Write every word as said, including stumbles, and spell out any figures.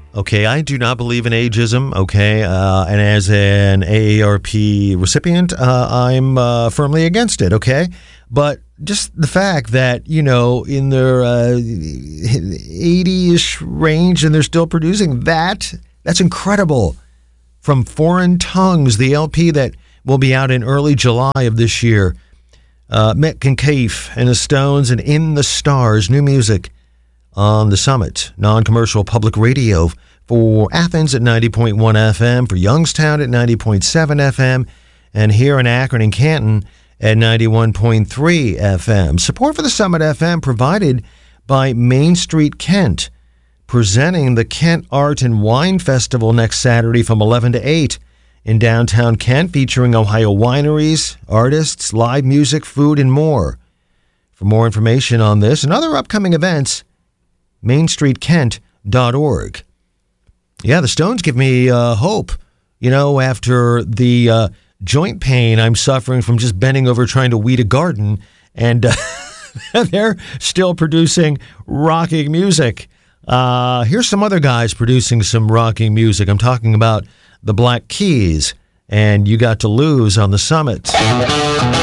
Okay, I do not believe in ageism, okay, uh, and as an A A R P recipient, uh, I'm uh, firmly against it, okay? But just the fact that, you know, in their uh, eighty-ish range and they're still producing that, that's incredible. From Foreign Tongues, the L P that will be out in early July of this year. Uh, Metcalfe and the Stones and In the Stars, new music on the Summit, non-commercial public radio for Athens at ninety point one F M, for Youngstown at ninety point seven F M, and here in Akron and Canton at ninety-one point three F M. Support for the Summit F M provided by Main Street Kent, presenting the Kent Art and Wine Festival next Saturday from eleven to eight in downtown Kent, featuring Ohio wineries, artists, live music, food, and more. For more information on this and other upcoming events, main street kent dot org. Yeah, the Stones give me uh, hope. You know, after the uh, joint pain I'm suffering from just bending over trying to weed a garden, and uh, they're still producing rocking music. Uh, here's some other guys producing some rocking music. I'm talking about the Black Keys, and You Got to Lose on the Summit.